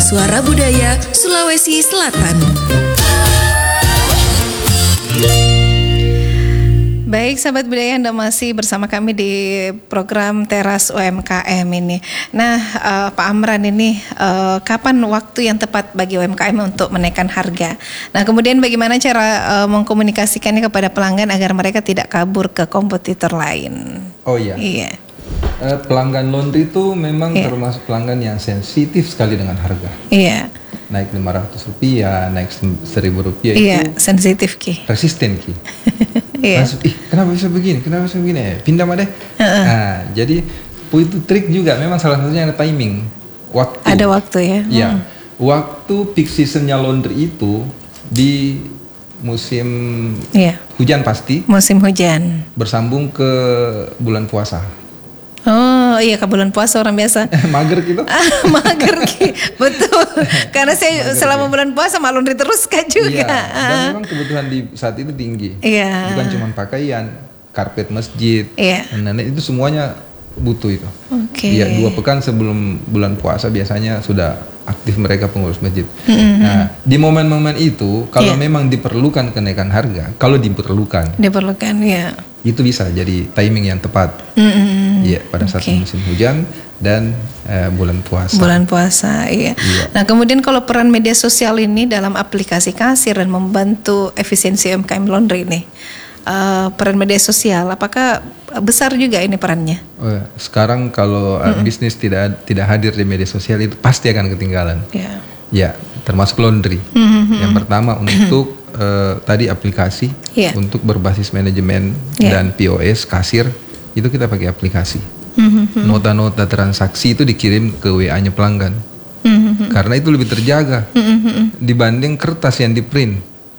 Suara Budaya Sulawesi Selatan. Baik, sahabat budaya, Anda masih bersama kami di program Teras UMKM ini. Nah, Pak Amran ini, kapan waktu yang tepat bagi UMKM untuk menaikkan harga? Nah, kemudian bagaimana cara mengkomunikasikannya kepada pelanggan agar mereka tidak kabur ke kompetitor lain? Oh iya. Iya. Pelanggan laundry itu memang termasuk pelanggan yang sensitif sekali dengan harga. Iya. Naik Rp500, naik Rp1.000 Iya, itu sensitif Ki. resisten Ki. Iya. Langsung, kenapa bisa begini? Kenapa bisa begini? Pindah mah deh. Nah, jadi itu trik juga. Memang salah satunya ada timing, waktu. Ada waktu ya. Iya. Waktu peak seasonnya laundry itu di musim hujan pasti. Musim hujan. Bersambung ke bulan puasa. Oh iya, ke bulan puasa orang biasa mager gitu. Mager Ki. Betul. Karena saya mager, selama bulan puasa laundry terus kan juga. Iya, dan memang kebutuhan di saat itu tinggi. Iya. Bukan cuma pakaian, karpet masjid, nenek itu semuanya butuh itu. Oke. Iya, 2 pekan sebelum bulan puasa biasanya sudah aktif mereka pengurus masjid. Nah, di momen-momen itu kalau memang diperlukan kenaikan harga, kalau diperlukan ya. Itu bisa jadi timing yang tepat. Iya, pada saat musim hujan dan bulan puasa. Bulan puasa, iya. Nah, kemudian kalau peran media sosial ini dalam aplikasi kasir dan membantu efisiensi UMKM laundry ini, peran media sosial, apakah besar juga ini perannya? Sekarang kalau bisnis tidak hadir di media sosial itu pasti akan ketinggalan. Ya, termasuk laundry. Yang pertama untuk tadi aplikasi untuk berbasis manajemen dan POS kasir itu kita pakai aplikasi. Nota-nota transaksi itu dikirim ke WA-nya pelanggan. Karena itu lebih terjaga dibanding kertas yang di print.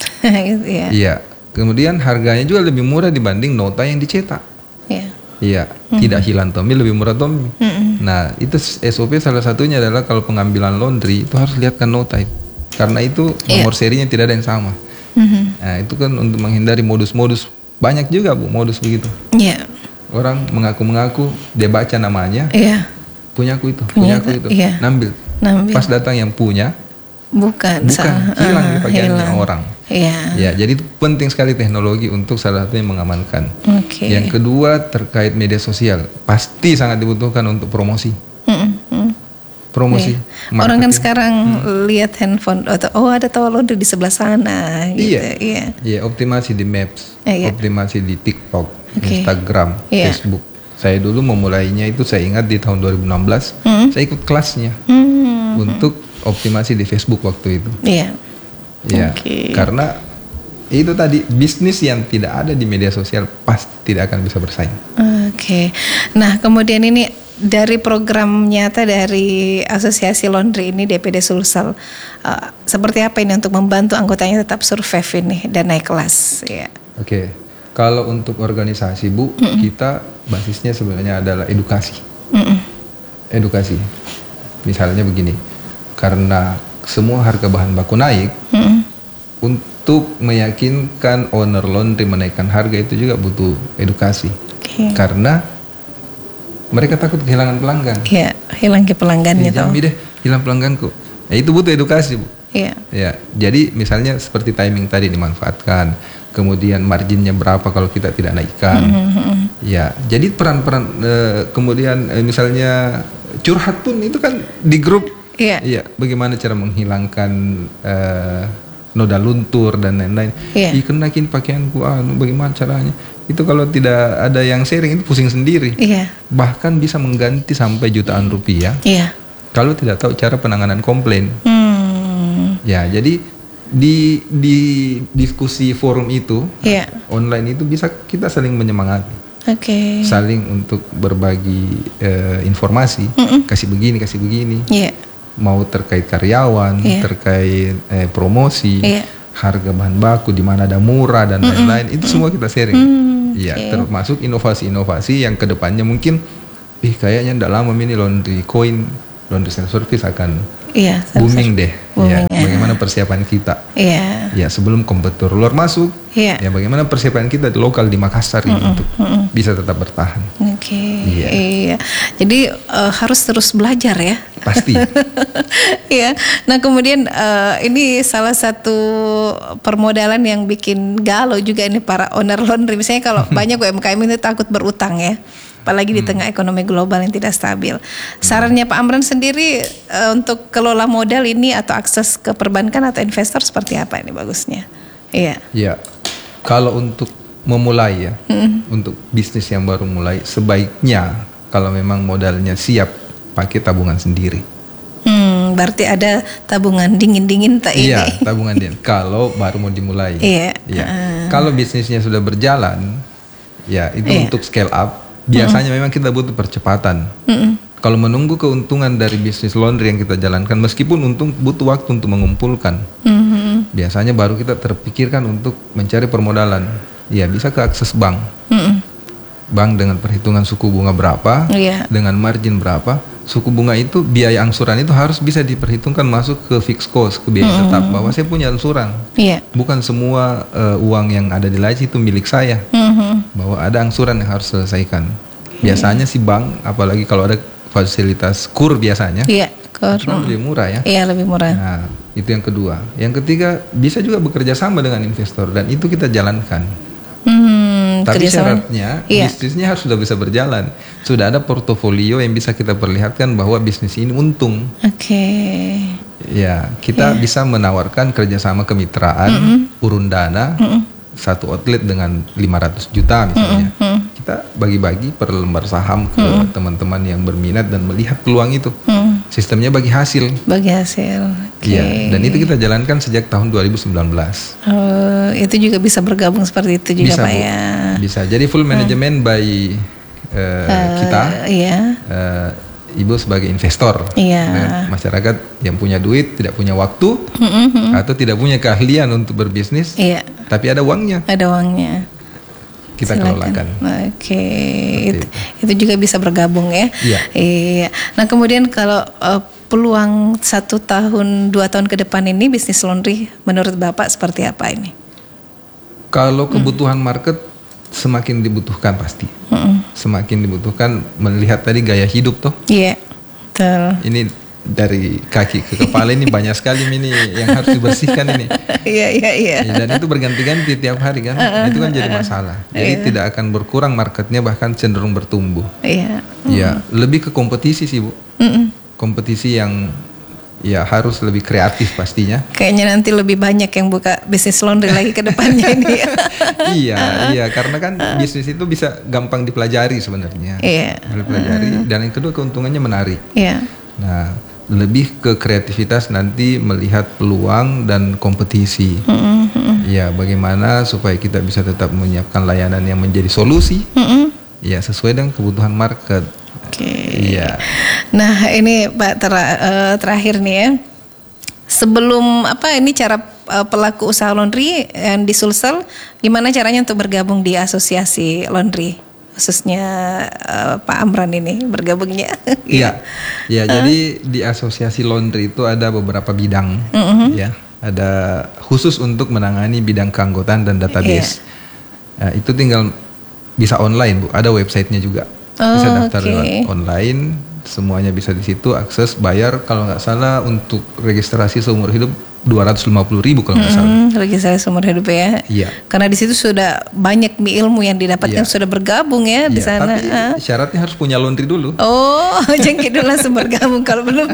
Iya. Kemudian harganya juga lebih murah dibanding nota yang dicetak. Iya, tidak hilang Tommy, lebih murah Tommy. Nah, itu SOP salah satunya adalah kalau pengambilan laundry itu harus lihatkan nota itu. Karena itu nomor serinya tidak ada yang sama. Nah, itu kan untuk menghindari modus-modus. Banyak juga Bu modus begitu. Orang mengaku-mengaku dia baca namanya. Punyaku itu. Nambil. Pas datang yang punya bukan hilang di pakaiannya orang. Ya, jadi itu penting sekali teknologi untuk salah satunya mengamankan. Yang kedua terkait media sosial, pasti sangat dibutuhkan untuk promosi. Promosi. Orang kan sekarang lihat handphone atau ada tower laundry di sebelah sana gitu. Iya, optimasi di Maps, optimasi di TikTok, Instagram, Facebook. Saya dulu memulainya itu saya ingat di tahun 2016, saya ikut kelasnya untuk optimasi di Facebook waktu itu. Karena itu tadi bisnis yang tidak ada di media sosial pasti tidak akan bisa bersaing. Nah, kemudian ini dari program nyata dari Asosiasi Laundry ini DPD Sulsel, seperti apa ini untuk membantu anggotanya tetap survive ini dan naik kelas? Kalau untuk organisasi Bu, kita basisnya sebenarnya adalah edukasi. Edukasi. Misalnya begini, karena semua harga bahan baku naik, untuk meyakinkan owner laundry menaikkan harga itu juga butuh edukasi. Karena mereka takut kehilangan pelanggan. Hilang ke pelanggannya tuh. Jangan deh, hilang pelangganku. Itu butuh edukasi Bu. Jadi misalnya seperti timing tadi dimanfaatkan, kemudian marginnya berapa kalau kita tidak naikkan. Jadi peran-peran kemudian misalnya curhat pun itu kan di grup. Bagaimana cara menghilangkan noda luntur dan lain-lain. Kenakin pakaianku, bagaimana caranya? Itu kalau tidak ada yang sharing itu pusing sendiri. Bahkan bisa mengganti sampai jutaan rupiah. Kalau tidak tahu cara penanganan komplain. Jadi di diskusi forum itu online itu bisa kita saling menyemangati. Saling untuk berbagi informasi. Kasih begini. Mau terkait karyawan, terkait promosi, harga bahan baku di mana ada murah dan lain-lain, itu semua kita sharing. Termasuk inovasi-inovasi yang kedepannya mungkin, kayaknya tidak lama ini laundry coin, laundry self service akan Iya, booming deh. Ya, bagaimana persiapan kita? Iya. Ya, sebelum kompetitor luar masuk. Iya. Ya, bagaimana persiapan kita di lokal di Makassar ini untuk bisa tetap bertahan. Oke. Iya. Jadi harus terus belajar ya. Pasti. Iya. Nah, kemudian ini salah satu permodalan yang bikin galau juga ini para owner laundry. Misalnya kalau banyak UMKM ini takut berutang ya. Apalagi di tengah ekonomi global yang tidak stabil. Sarannya Pak Amran sendiri untuk kelola modal ini atau akses ke perbankan atau investor seperti apa ini bagusnya? Iya. Ya, kalau untuk memulai ya, untuk bisnis yang baru mulai, sebaiknya kalau memang modalnya siap pakai tabungan sendiri. Berarti ada tabungan dingin-dingin tak ini? Iya, tabungan dingin. Kalau baru mau dimulai. Iya. Kalau bisnisnya sudah berjalan, ya itu untuk scale up. Biasanya memang kita butuh percepatan. Kalau menunggu keuntungan dari bisnis laundry yang kita jalankan, meskipun untung butuh waktu untuk mengumpulkan. Biasanya baru kita terpikirkan untuk mencari permodalan. Ya bisa ke akses bank. Bank dengan perhitungan suku bunga berapa, dengan margin berapa. Suku bunga itu, biaya angsuran itu harus bisa diperhitungkan masuk ke fixed cost, ke biaya tetap. Bahwa saya punya angsuran. Bukan semua uang yang ada di laci itu milik saya. Bahwa ada angsuran yang harus selesaikan. Biasanya si bank, apalagi kalau ada fasilitas KUR biasanya, lebih murah ya. Iya, lebih murah. Nah, itu yang kedua. Yang ketiga, bisa juga bekerja sama dengan investor dan itu kita jalankan. Tapi syaratnya bisnisnya harus sudah bisa berjalan. Sudah ada portofolio yang bisa kita perlihatkan bahwa bisnis ini untung. Ya, kita bisa menawarkan kerjasama kemitraan, urun dana, satu outlet dengan 500 juta misalnya. Kita bagi-bagi per lembar saham ke teman-teman yang berminat dan melihat peluang itu. Sistemnya bagi hasil. Iya, dan itu kita jalankan sejak tahun 2019. Itu juga bisa bergabung seperti itu juga, bisa, Pak ya. Bisa. Jadi full manajemen by kita. Ibu sebagai investor, masyarakat yang punya duit, tidak punya waktu, atau tidak punya keahlian untuk berbisnis, tapi ada uangnya. Kita kelolakan. Itu juga bisa bergabung ya. Iya. Nah, kemudian kalau peluang 1 tahun 2 tahun ke depan ini bisnis laundry menurut Bapak seperti apa ini? Kalau kebutuhan market semakin dibutuhkan pasti. Semakin dibutuhkan, melihat tadi gaya hidup toh. Iya. Betul. Ini dari kaki ke kepala ini banyak sekali ini yang harus dibersihkan ini. Iya. Dan itu berganti-ganti tiap hari kan. Itu kan jadi masalah. Jadi tidak akan berkurang marketnya, bahkan cenderung bertumbuh. Iya. Lebih ke kompetisi sih, Bu. Kompetisi yang ya harus lebih kreatif pastinya. Kayaknya nanti lebih banyak yang buka bisnis laundry lagi ke depannya ini. Iya, karena kan bisnis itu bisa gampang dipelajari sebenarnya. Dipelajari, dan yang kedua keuntungannya menarik. Nah, lebih ke kreativitas nanti melihat peluang dan kompetisi. Ya, bagaimana supaya kita bisa tetap menyiapkan layanan yang menjadi solusi. Ya, sesuai dengan kebutuhan market. Iya. Nah, ini Pak terakhir nih ya. Sebelum ini cara pelaku usaha laundry yang di Sulsel, gimana caranya untuk bergabung di asosiasi laundry? Khususnya Pak Amran ini bergabungnya. Iya. Jadi di asosiasi laundry itu ada beberapa bidang, ya. Ada khusus untuk menangani bidang keanggotaan dan database. Nah, itu tinggal bisa online, Bu. Ada websitenya juga. Bisa daftar lewat online, semuanya bisa di situ, akses, bayar. Kalau nggak salah untuk registrasi seumur hidup 250.000 kalau nggak salah. Registrasi seumur hidup ya. Iya. Karena di situ sudah banyak ilmu yang didapatkan, sudah bergabung ya di sana. Tapi syaratnya harus punya laundry dulu. Jangan dulu langsung bergabung kalau belum.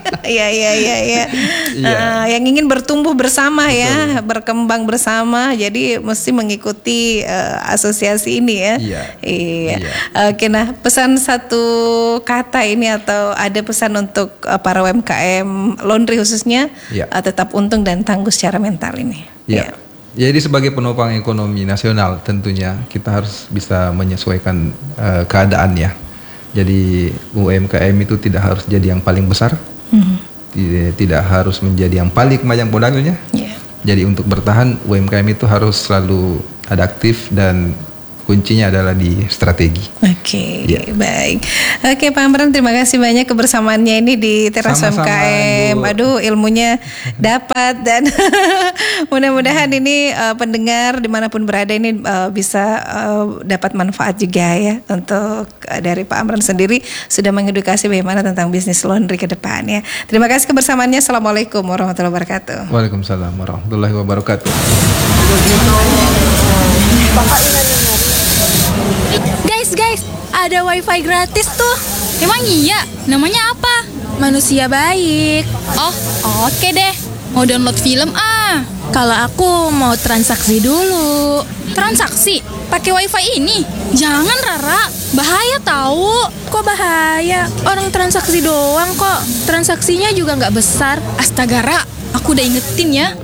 Iya. Yang ingin bertumbuh bersama. Betul. Ya, berkembang bersama. Jadi mesti mengikuti asosiasi ini ya. Iya. Oke, nah pesan satu kata ini atau ada pesan untuk para UMKM laundry khususnya tetap untung dan tangguh secara mental ini. Jadi sebagai penopang ekonomi nasional tentunya kita harus bisa menyesuaikan keadaan ya. Jadi UMKM itu tidak harus jadi yang paling besar, tidak harus menjadi yang paling banyak modalnya. Jadi untuk bertahan UMKM itu harus selalu adaptif dan kuncinya adalah di strategi. Oke, baik. Oke, Pak Amran, terima kasih banyak kebersamaannya ini di Teras UMKM. Aduh, ilmunya dapat dan mudah-mudahan ini pendengar dimanapun berada ini bisa dapat manfaat juga ya untuk dari Pak Amran sendiri sudah mengedukasi bagaimana tentang bisnis laundry ke depannya. Terima kasih kebersamaannya. Assalamualaikum warahmatullahi wabarakatuh. Waalaikumsalam warahmatullahi wabarakatuh. Guys, ada wifi gratis tuh. Emang iya? Namanya apa? Manusia Baik. Oh, oke deh. Mau download film Kalau aku mau transaksi dulu. Transaksi? Pakai wifi ini? Jangan, Rara. Bahaya tahu. Kok bahaya? Orang transaksi doang kok. Transaksinya juga nggak besar. Astaga, Ra. Aku udah ingetin ya.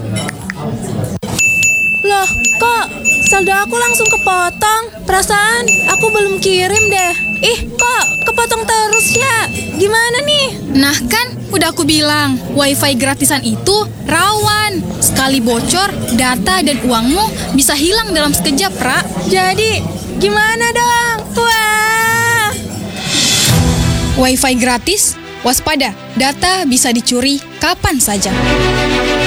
Loh, kok saldo aku langsung kepotong? Perasaan aku belum kirim deh. Ih, kok kepotong terus ya? Gimana nih? Nah kan, udah aku bilang, wifi gratisan itu rawan. Sekali bocor, data dan uangmu bisa hilang dalam sekejap, Ra. Jadi, gimana dong? Wah! Wifi gratis? Waspada, data bisa dicuri kapan saja.